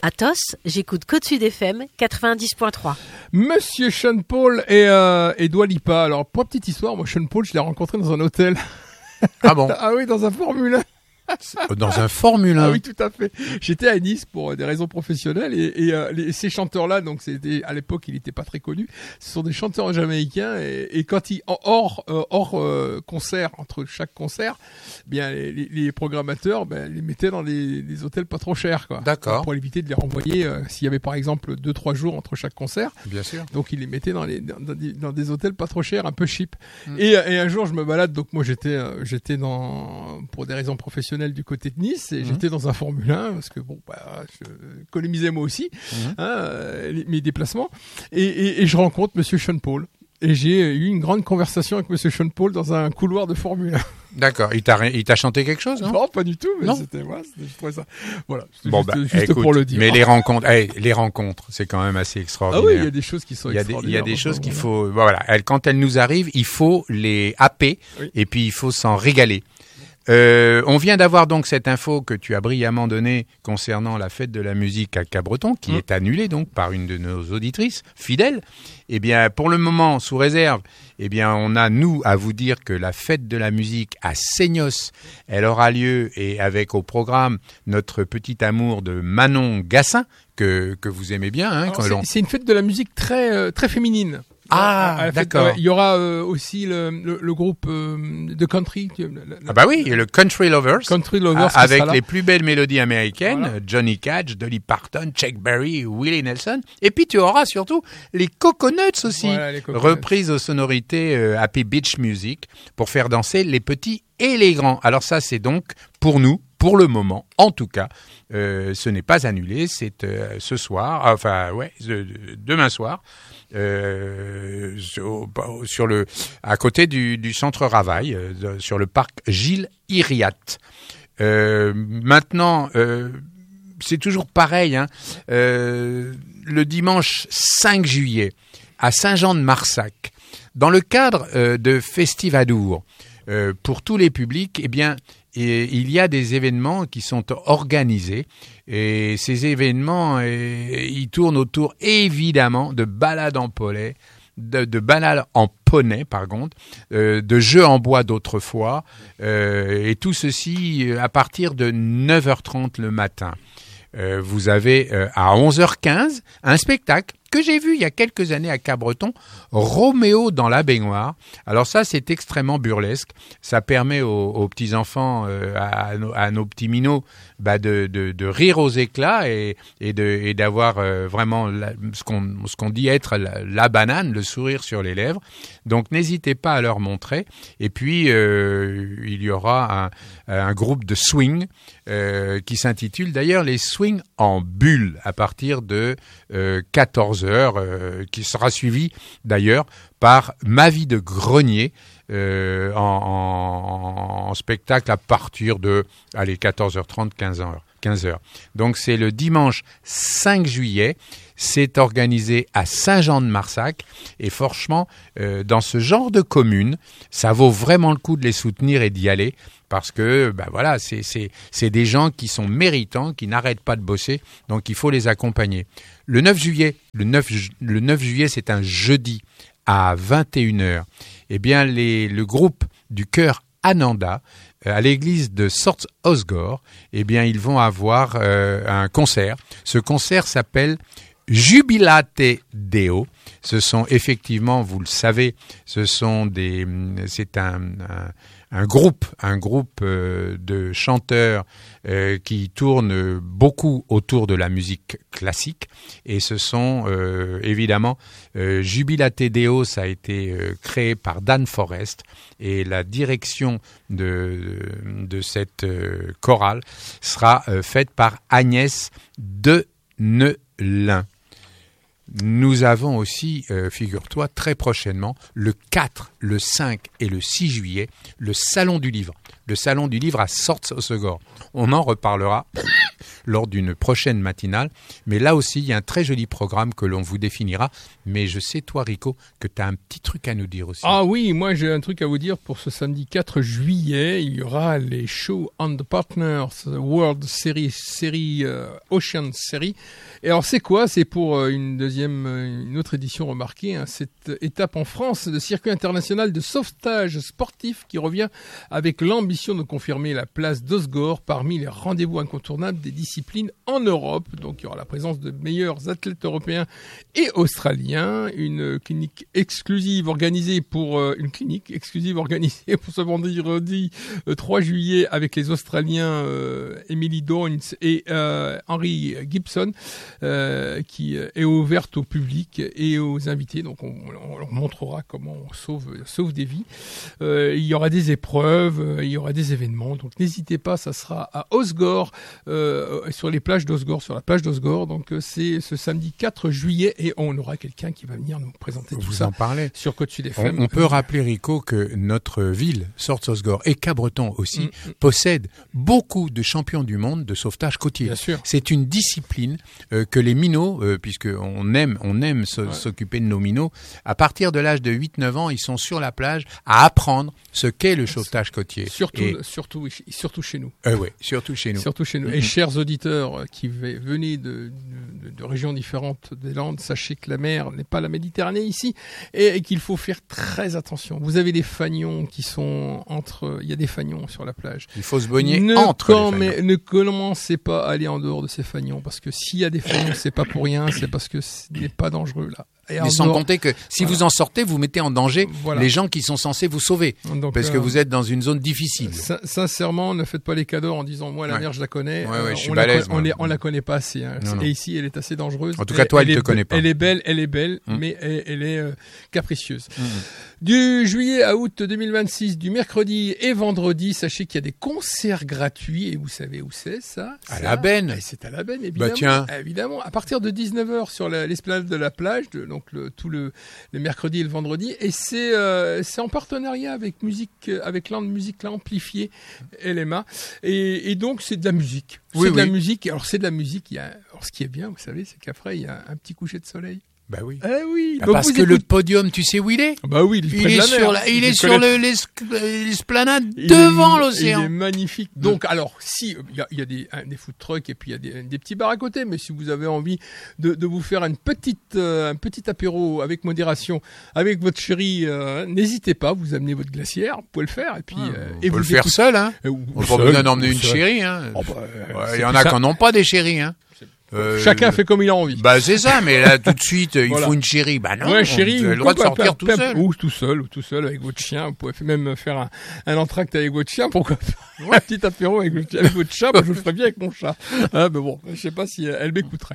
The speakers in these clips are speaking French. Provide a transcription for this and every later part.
Athos, j'écoute Côte Sud FM 90.3. Monsieur Sean Paul et Dua Lipa. Alors, pour petite histoire, moi, Sean Paul, je l'ai rencontré dans un hôtel. Ah bon? Ah oui, dans un Formule 1. Dans un Formule 1. Ah oui, tout à fait. J'étais à Nice pour des raisons professionnelles et ces chanteurs-là, donc c'était à l'époque, il n'était pas très connu. Ce sont des chanteurs jamaïcains et quand ils hors concert, entre chaque concert, bien les programmateurs les mettaient dans les hôtels pas trop chers, quoi. D'accord. Pour éviter de les renvoyer s'il y avait par exemple 2-3 jours entre chaque concert. Bien sûr. Donc ils les mettaient dans des hôtels pas trop chers, un peu cheap. Et un jour je me balade, donc moi j'étais pour des raisons professionnelles du côté de Nice et j'étais dans un Formule 1 parce que je économisais moi aussi mes déplacements et je rencontre Monsieur Sean Paul et j'ai eu une grande conversation avec Monsieur Sean Paul dans un couloir de Formule 1. D'accord. Il t'a chanté quelque chose, non? Non, pas du tout, mais non. je trouvais ça. Voilà. Juste écoute, pour le dire. Mais les rencontres, c'est quand même assez extraordinaire. Ah oui, il y a des choses qui sont extraordinaires. Il y a des choses qu'il faut, voilà. Quand elles nous arrivent, il faut les happer et puis il faut s'en régaler. On vient d'avoir donc cette info que tu as brillamment donnée concernant la fête de la musique à Cabreton, qui est annulée donc par une de nos auditrices fidèles. Eh bien, pour le moment, sous réserve, eh bien, on a, nous, à vous dire que la fête de la musique à Seignos, elle aura lieu et avec au programme notre petit amour de Manon Gassin, que vous aimez bien. Hein, c'est une fête de la musique très, très féminine. Ah, d'accord. Il y aura aussi le groupe de country. Ah bah oui, le Country Lovers. Country Lovers avec les plus belles mélodies américaines, Johnny Cash, Dolly Parton, Chuck Berry, Willie Nelson. Et puis tu auras surtout les Coconuts aussi, reprises aux sonorités Happy Beach Music pour faire danser les petits et les grands. Alors ça, c'est donc pour nous, pour le moment, en tout cas, ce n'est pas annulé. C'est ce soir, demain soir. À côté du centre Ravaille, sur le parc Gilles Iriat. Maintenant, c'est toujours pareil. Le dimanche 5 juillet, à Saint-Jean-de-Marsac, dans le cadre de Festivadour, pour tous les publics, eh bien, il y a des événements qui sont organisés et ces événements, ils tournent autour évidemment de balades en poney, de balades en poney, par contre, de jeux en bois d'autrefois, et tout ceci à partir de 9h30 le matin. Vous avez à 11h15 un spectacle que j'ai vu il y a quelques années à Cabreton, Roméo dans la baignoire. Alors ça, c'est extrêmement burlesque. Ça permet aux petits-enfants, à nos petits minots, de rire aux éclats et d'avoir vraiment ce qu'on dit être la banane, le sourire sur les lèvres. Donc n'hésitez pas à leur montrer. Et puis, il y aura un groupe de swing qui s'intitule d'ailleurs les swings en bulle à partir de 14h, qui sera suivi d'ailleurs par Ma vie de grenier en spectacle à partir de 14h30, 15h. Donc c'est le dimanche 5 juillet, c'est organisé à Saint-Jean-de-Marsac et franchement, dans ce genre de commune, ça vaut vraiment le coup de les soutenir et d'y aller parce que voilà, c'est des gens qui sont méritants, qui n'arrêtent pas de bosser, donc il faut les accompagner. Le 9 juillet, c'est un jeudi à 21h. Eh bien, le groupe du chœur Ananda, à l'église de Sorts-Osgore, eh bien, ils vont avoir un concert. Ce concert s'appelle Jubilate Deo. Ce sont effectivement, vous le savez, c'est un groupe de chanteurs qui tournent beaucoup autour de la musique classique et ce sont évidemment Jubilate Deo, ça a été créé par Dan Forrest et la direction de cette chorale sera faite par Agnès Denelin. Nous avons aussi, figure-toi, très prochainement, le 4, le 5 et le 6 juillet, le Salon du Livre. le salon du livre à Sorts-Hossegor. On en reparlera lors d'une prochaine matinale. Mais là aussi, il y a un très joli programme que l'on vous définira. Mais je sais, toi, Rico, que tu as un petit truc à nous dire aussi. Ah oui, moi j'ai un truc à vous dire pour ce samedi 4 juillet. Il y aura les Show on the Partners World Series Ocean Series. Et alors c'est quoi ? C'est pour une autre édition remarquée, hein, cette étape en France de circuit international de sauvetage sportif qui revient avec l'ambition de confirmer la place d'Hossegor parmi les rendez-vous incontournables des disciplines en Europe. Donc il y aura la présence de meilleurs athlètes européens et australiens, une clinique exclusive organisée pour ce vendredi 3 juillet avec les Australiens Emily Downs et Henry Gibson, qui est ouverte au public et aux invités. Donc on leur montrera comment on sauve des vies. Il y aura des épreuves, il y aura des événements. Donc n'hésitez pas, ça sera à Hossegor, sur les plages d'Hossegor, sur la plage d'Hossegor. Donc c'est ce samedi 4 juillet et on aura quelqu'un qui va venir nous présenter tout ça. En parler. Sur Côte Sud FM. On peut rappeler, Rico, que notre ville, Sorts-Hossegor et Cabreton aussi, possède beaucoup de champions du monde de sauvetage côtier. Bien sûr. C'est une discipline que les minots, puisqu'on aime s'occuper de nos minots, à partir de l'âge de 8-9 ans, ils sont sur la plage à apprendre ce qu'est le sauvetage côtier. Surtout chez nous. Oui, surtout chez nous. Surtout chez nous. Et chers auditeurs qui venez de régions différentes des Landes, sachez que la mer n'est pas la Méditerranée ici et qu'il faut faire très attention. Vous avez des fanions qui sont il y a des fanions sur la plage. Il faut se baigner entre les fanions. Mais ne commencez pas à aller en dehors de ces fanions parce que s'il y a des fanions, c'est pas pour rien, c'est parce que ce n'est pas dangereux là. Mais sans compter que si vous en sortez, vous mettez en danger les gens qui sont censés vous sauver. Donc, parce que vous êtes dans une zone difficile. Sincèrement, ne faites pas les cadeaux en disant moi la mer je la connais. Je suis balèze. On la connaît pas assez. Hein. Et ici elle est assez dangereuse. En tout cas, toi, elle te connaît pas. Elle est belle, mais elle est capricieuse. Du juillet à août 2026, du mercredi et vendredi, sachez qu'il y a des concerts gratuits et vous savez où c'est ça ? À la Benne. C'est à la Benne évidemment. Bah tiens. Évidemment, à partir de 19h sur l'esplanade de la plage, donc les mercredis et le vendredi, et c'est en partenariat avec Land Musique Amplifiée LMA, et donc c'est de la musique. La musique. Alors c'est de la musique. Alors ce qui est bien, vous savez, c'est qu'après il y a un petit coucher de soleil. Bah oui. Oui. Ah, parce que le podium, tu sais où il est ? Bah oui, il est sur l'esplanade devant l'océan. Il est magnifique. Donc alors, si il y a des food trucks et puis il y a des petits bars à côté, mais si vous avez envie de vous faire un petit apéro avec modération avec votre chérie, n'hésitez pas, vous amenez votre glacière, vous pouvez le faire et puis on peut le faire seul hein. On n'a pas besoin d'emmener une chérie hein. Il y en a qui n'ont pas des chéries hein. Chacun fait comme il a envie. Bah c'est ça, mais là tout de suite il faut une chérie. Bah non, chérie, vous avez le droit de sortir tout seul. Ou tout seul avec votre chien. Vous pouvez même faire un entracte avec votre chien. Pourquoi un petit apéro avec votre chat. Moi, je le ferais bien avec mon chat. Mais bon, je sais pas si elle m'écouterait.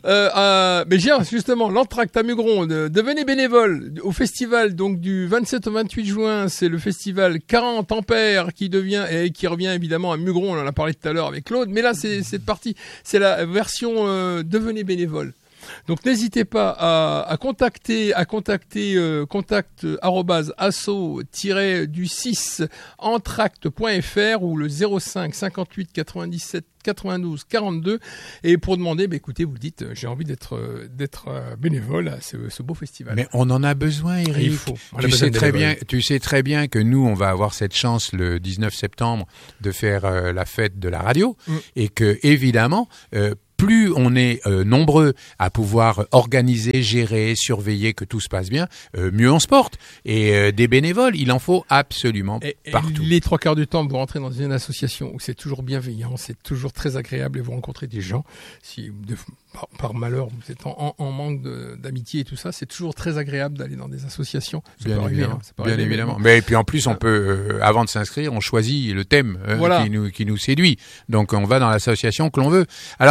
Mais justement l'entracte à Mugron. Devenez bénévole au festival donc du 27 au 28 juin. C'est le festival 40 ampères qui revient évidemment à Mugron. On en a parlé tout à l'heure avec Claude. Mais là c'est parti. C'est la version devenez bénévole. Donc n'hésitez pas à contacter contact@asso-du6entracte.fr ou le 05 58 97 92 42 et pour demander écoutez, vous dites j'ai envie d'être bénévole à ce beau festival. Mais on en a besoin, Eric. Tu sais très bien que nous on va avoir cette chance le 19 septembre de faire la fête de la radio et que évidemment plus on est nombreux à pouvoir organiser, gérer, surveiller que tout se passe bien, mieux on se porte. Et des bénévoles, il en faut absolument partout. Les 3/4 du temps, vous rentrez dans une association où c'est toujours bienveillant, c'est toujours très agréable et vous rencontrez des gens. Si par malheur vous êtes en manque d'amitié et tout ça, c'est toujours très agréable d'aller dans des associations. Bien évidemment. Mais et puis en plus, on peut, avant de s'inscrire, on choisit le thème qui nous séduit. Donc on va dans l'association que l'on veut. Alors est-ce que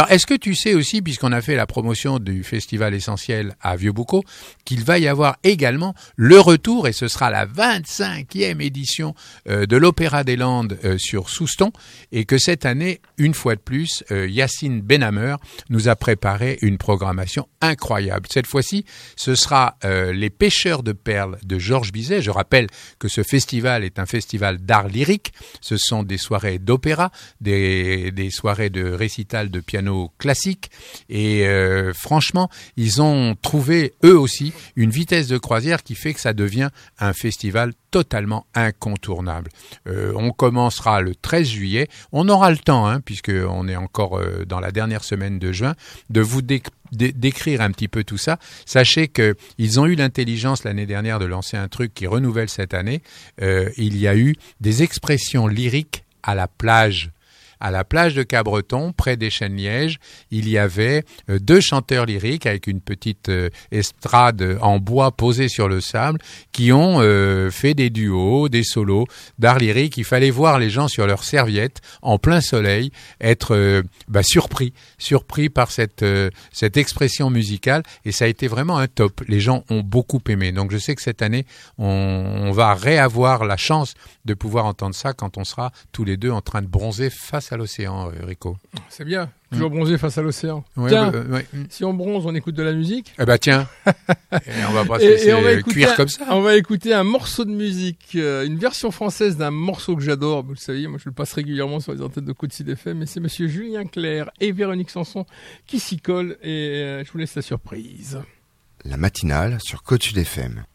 tu sais aussi, puisqu'on a fait la promotion du Festival Essentiel à Vieux-Boucau, qu'il va y avoir également le retour, et ce sera la 25e édition de l'Opéra des Landes sur Souston, et que cette année, une fois de plus, Yacine Benhammer nous a préparé une programmation incroyable. Cette fois-ci, ce sera les Pêcheurs de perles de Georges Bizet. Je rappelle que ce festival est un festival d'art lyrique. Ce sont des soirées d'opéra, des soirées de récital de piano classique. Et franchement, ils ont trouvé, eux aussi, une vitesse de croisière qui fait que ça devient un festival totalement incontournable. On commencera le 13 juillet. On aura le temps, puisqu'on est encore dans la dernière semaine de juin, de vous décrire un petit peu tout ça. Sachez qu'ils ont eu l'intelligence l'année dernière de lancer un truc qui renouvelle cette année. Il y a eu des expressions lyriques à la plage. À la plage de Cabreton, près des Chênes-Lièges, il y avait 2 chanteurs lyriques avec une petite estrade en bois posée sur le sable qui ont fait des duos, des solos d'art lyrique. Il fallait voir les gens sur leurs serviettes en plein soleil être surpris par cette expression musicale, et ça a été vraiment un top. Les gens ont beaucoup aimé. Donc je sais que cette année, on va réavoir la chance de pouvoir entendre ça quand on sera tous les deux en train de bronzer face à l'océan, Rico. C'est bien, toujours bronzer face à l'océan. Ouais, tiens, ouais. Si on bronze, on écoute de la musique. Eh ben tiens, et on va pas se laisser cuire comme ça. On va écouter un morceau de musique, une version française d'un morceau que j'adore. Vous le savez, moi je le passe régulièrement sur les antennes de Côte Sud FM, mais c'est monsieur Julien Clerc et Véronique Sanson qui s'y collent, et je vous laisse la surprise. La matinale sur Côte Sud FM.